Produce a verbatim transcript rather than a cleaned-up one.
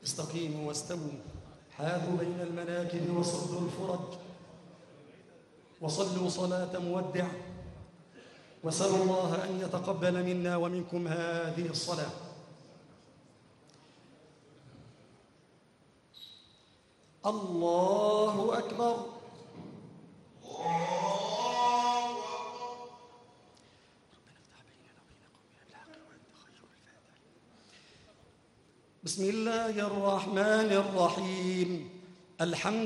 استقيموا واستووا، حاذوا بين المناكب وصدوا الفرج، وصلوا صلاة مودع، وسلوا الله أن يتقبل منا ومنكم هذه الصلاة. الله أكبر. بسم الله الرحمن الرحيم. الحمد